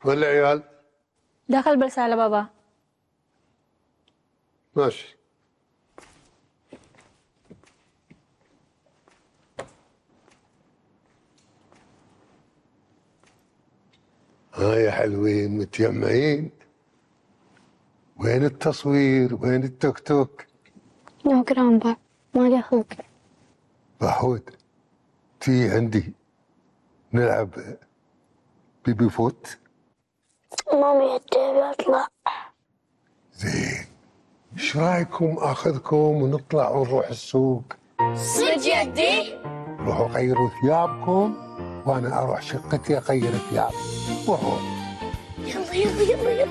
والعيال؟ دخل برسالة بابا. ماشي. ها يا حلوين متجمعين؟ وين التصوير؟ وين التوك توك؟ نو جرامبا، مالي أخوك. بحود، تي عندي نلعب بيبي فوت. مامي الديبي أطلع. زين، ايش رايكم اخذكم ونطلع ونروح السوق؟ صدق جدي؟ روحوا غيروا ثيابكم وانا اروح شقتي اغير ثيابي. روحوا. يلا يلا يلا يلا.